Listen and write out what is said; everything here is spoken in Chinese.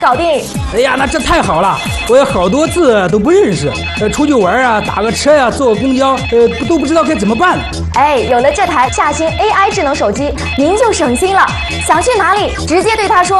搞定。 哎呀，那这太好了，我有好多字都不认识，出去玩啊，打个车呀，坐个公交，都不知道该怎么办。 哎，有了这台夏新 AI 智能手机，您就省心了。想去哪里，直接对它说